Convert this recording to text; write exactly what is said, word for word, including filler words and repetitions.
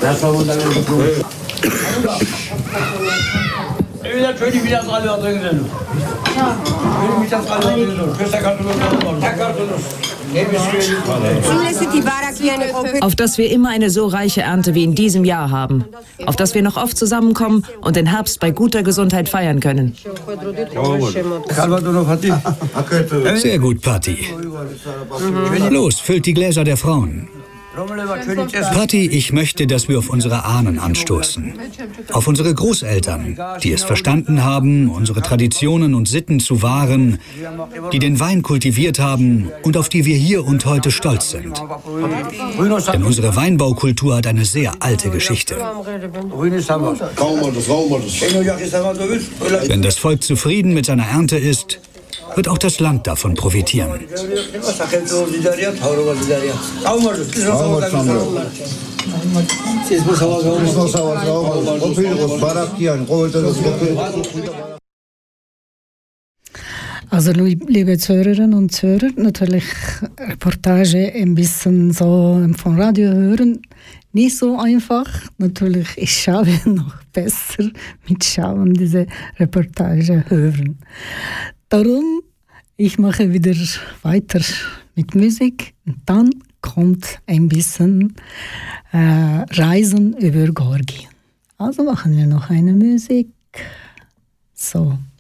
Auf dass wir immer eine so reiche Ernte wie in diesem Jahr haben. Auf dass wir noch oft zusammenkommen und den Herbst bei guter Gesundheit feiern können. Sehr gut, Patti. Los, füllt die Gläser der Frauen. Patti, ich möchte, dass wir auf unsere Ahnen anstoßen. Auf unsere Großeltern, die es verstanden haben, unsere Traditionen und Sitten zu wahren, die den Wein kultiviert haben und auf die wir hier und heute stolz sind. Denn unsere Weinbaukultur hat eine sehr alte Geschichte. Wenn das Volk zufrieden mit seiner Ernte ist, wird auch das Land davon profitieren. Also, liebe Zuhörerinnen und Zuhörer, natürlich Reportage ein bisschen so vom Radio hören. Nicht so einfach. Natürlich, ich schaue noch besser mit Schauen diese Reportage hören. Darum, ich mache wieder weiter mit Musik und dann kommt ein bisschen äh, Reisen über Georgien. Also machen wir noch eine Musik. So.